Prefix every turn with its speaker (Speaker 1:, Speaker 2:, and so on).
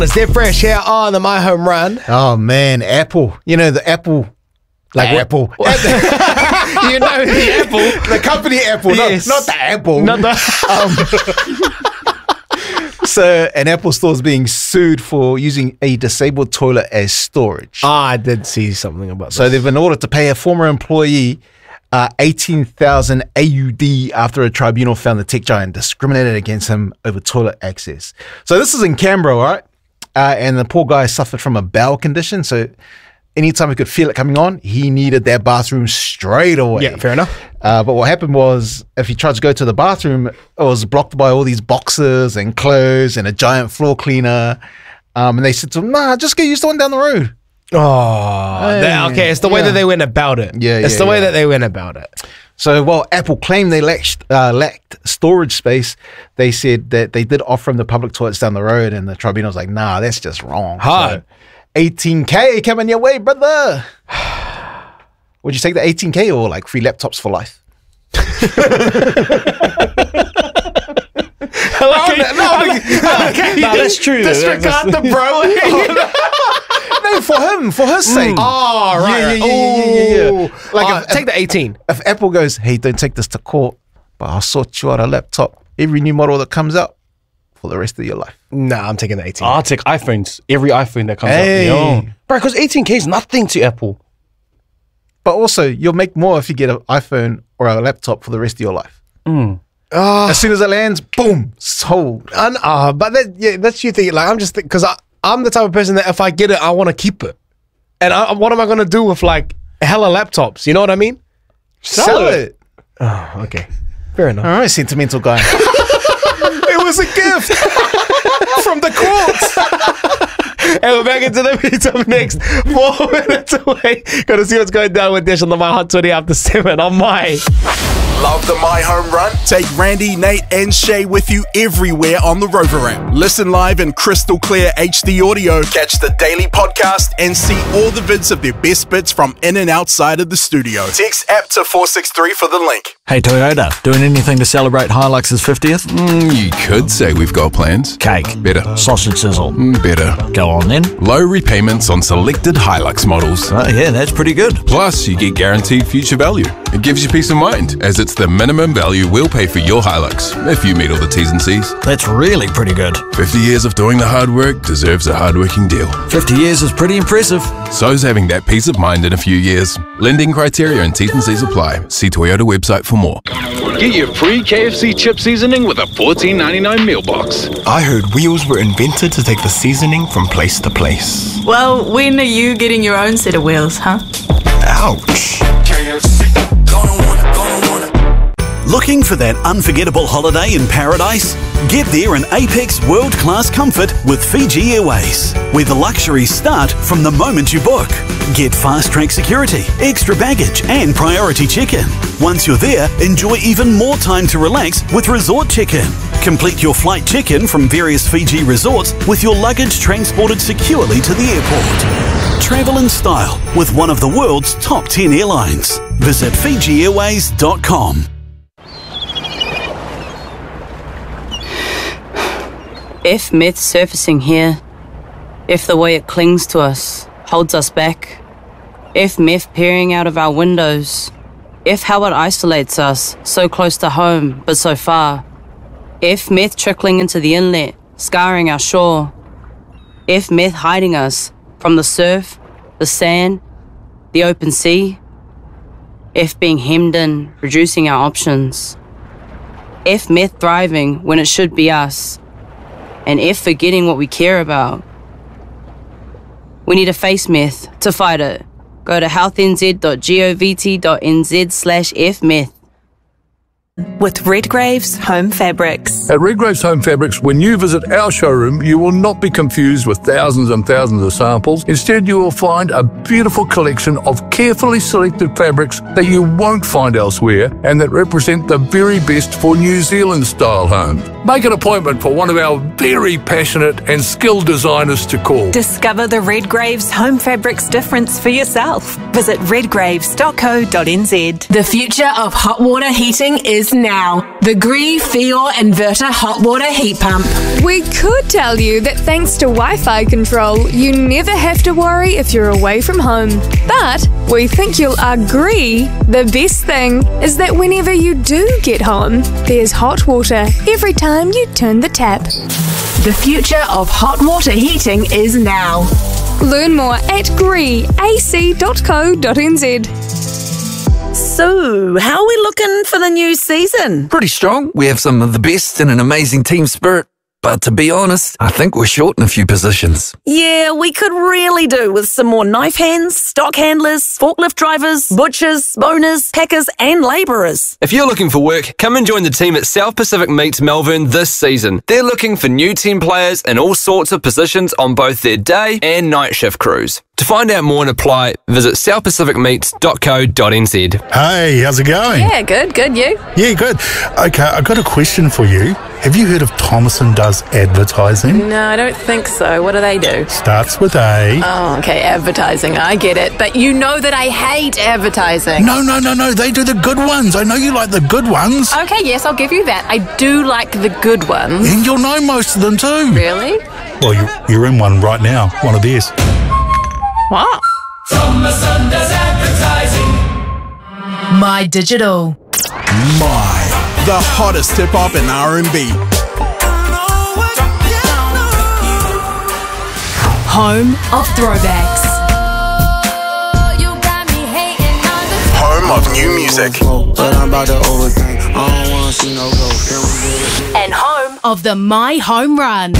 Speaker 1: It's Dead Fresh here on the My Home Run.
Speaker 2: Oh man, Apple. You know the Apple, like Apple.
Speaker 1: You know the Apple,
Speaker 2: the company Apple,
Speaker 1: yes.
Speaker 2: not the Apple.
Speaker 1: Not the.
Speaker 2: So an Apple store is being sued for using a disabled toilet as storage.
Speaker 1: I did see something about
Speaker 2: So
Speaker 1: this.
Speaker 2: they've been ordered to pay a former employee 18,000 AUD after a tribunal found the tech giant discriminated against him over toilet access. So this is in Canberra, right? And the poor guy suffered from a bowel condition. So anytime he could feel it coming on, he needed that bathroom straight away.
Speaker 1: Yeah, fair enough.
Speaker 2: But what happened was, if he tried to go to the bathroom, it was blocked by all these boxes and clothes and a giant floor cleaner. And they said to him, nah, just get used to one down the road.
Speaker 1: Okay, it's the way that they went about it. It's the way that they went about it.
Speaker 2: So while Apple claimed they lacked storage space, they said that they did offer him the public toilets down the road, and the tribunal was like, nah, that's just wrong.
Speaker 1: Hard.
Speaker 2: So, 18K coming your way, brother. Would you take the 18K or like free laptops for life?
Speaker 1: No, that's true.
Speaker 2: Disregard the bro. No, for his sake.
Speaker 1: Oh, right.
Speaker 2: Yeah. Like
Speaker 1: Take the 18.
Speaker 2: if Apple goes, hey, don't take this to court, but I'll sort you out a laptop, every new model that comes out for the rest of your life.
Speaker 1: Nah, I'm taking the 18.
Speaker 3: I'll take iPhones. Every iPhone that comes
Speaker 2: Hey.
Speaker 3: out. Bro, because 18K is nothing to Apple.
Speaker 2: But also, you'll make more if you get an iPhone or a laptop for the rest of your life. As soon as it lands, boom, sold.
Speaker 1: But that's you think. Like I'm just because I'm the type of person that if I get it, I want to keep it. And what am I gonna do with like hella laptops? You know what I mean?
Speaker 2: Sell it.
Speaker 1: Oh, okay, fair enough.
Speaker 2: All right, sentimental guy. It was a gift from the courts.
Speaker 1: And we're back into the meetup next. 4 minutes away. Gotta see what's going down with Dish on the My Hot 20 after 7 on My.
Speaker 4: Love the My Home Run? Take Randy, Nate, and Shay with you everywhere on the Rover app. Listen live in crystal clear HD audio, catch the daily podcast, and see all the vids of their best bits from in and outside of the studio. Text app to 463 for the link.
Speaker 5: Hey Toyota, doing anything to celebrate Hilux's 50th?
Speaker 6: You could say we've got plans.
Speaker 5: Cake.
Speaker 6: Better.
Speaker 5: Sausage sizzle.
Speaker 6: Better.
Speaker 5: Go on then.
Speaker 6: Low repayments on selected Hilux models.
Speaker 5: Oh yeah, that's pretty good.
Speaker 6: Plus, you get guaranteed future value. It gives you peace of mind, as it's the minimum value we'll pay for your Hilux, if you meet all the T's and C's.
Speaker 5: That's really pretty good.
Speaker 6: 50 years of doing the hard work deserves a hard-working deal.
Speaker 5: 50 years is pretty impressive.
Speaker 6: So's having that peace of mind in a few years. Lending criteria and T's and C's apply. See Toyota website for more.
Speaker 7: Get your free KFC chip seasoning with a $14.99 meal box.
Speaker 8: I heard wheels were invented to take the seasoning from place to place.
Speaker 9: Well, when are you getting your own set of wheels, huh?
Speaker 8: Ouch.
Speaker 10: Looking for that unforgettable holiday in paradise? Get there in apex world-class comfort with Fiji Airways, where the luxuries start from the moment you book. Get fast-track security, extra baggage, and priority check-in. Once you're there, enjoy even more time to relax with resort check-in. Complete your flight check-in from various Fiji resorts with your luggage transported securely to the airport. Travel in style with one of the world's top 10 airlines. Visit FijiAirways.com.
Speaker 9: If myth surfacing here, if the way it clings to us holds us back, if myth peering out of our windows, if how it isolates us so close to home but so far, if myth trickling into the inlet, scarring our shore, if myth hiding us from the surf, the sand, the open sea, if being hemmed in, reducing our options, if myth thriving when it should be us, and if forgetting what we care about. We need to face myth to fight it. Go to healthnz.govt.nz/fmyth.
Speaker 11: With Redgrave's Home Fabrics.
Speaker 12: At Redgrave's Home Fabrics, when you visit our showroom, you will not be confused with thousands and thousands of samples. Instead, you will find a beautiful collection of carefully selected fabrics that you won't find elsewhere and that represent the very best for New Zealand-style homes. Make an appointment for one of our very passionate and skilled designers to call.
Speaker 11: Discover the Redgrave's Home Fabrics difference for yourself. Visit redgraves.co.nz.
Speaker 13: The future of hot water heating is is now. The Gree Fior Inverter Hot Water Heat Pump.
Speaker 14: We could tell you that thanks to Wi-Fi control, you never have to worry if you're away from home. But we think you'll agree the best thing is that whenever you do get home, there's hot water every time you turn the tap.
Speaker 13: The future of hot water heating is now.
Speaker 14: Learn more at greeac.co.nz.
Speaker 15: So, how are we looking for the new season?
Speaker 5: Pretty strong. We have some of the best and an amazing team spirit. But to be honest, I think we're short in a few positions.
Speaker 15: Yeah, we could really do with some more knife hands, stock handlers, forklift drivers, butchers, boners, packers and labourers.
Speaker 16: If you're looking for work, come and join the team at South Pacific Meats Melbourne this season. They're looking for new team players in all sorts of positions on both their day and night shift crews. To find out more and apply, visit southpacificmeats.co.nz.
Speaker 17: Hey, how's it going?
Speaker 15: Yeah, good, you?
Speaker 17: Yeah, good. Okay, I got a question for you. Have you heard of Thomason Does Advertising?
Speaker 15: No, I don't think so. What do they do?
Speaker 17: Starts with A.
Speaker 15: Oh, okay, advertising. I get it. But you know that I hate advertising.
Speaker 17: No. They do the good ones. I know you like the good ones.
Speaker 15: Okay, yes, I'll give you that. I do like the good ones.
Speaker 17: And you'll know most of them too.
Speaker 15: Really?
Speaker 17: Well, you're in one right now. One of theirs.
Speaker 15: What?
Speaker 18: Thomason Does Advertising.
Speaker 13: My Digital.
Speaker 4: The hottest hip-hop and R&B.
Speaker 13: Home of throwbacks.
Speaker 4: Home of new music.
Speaker 13: And home of the My Home Run.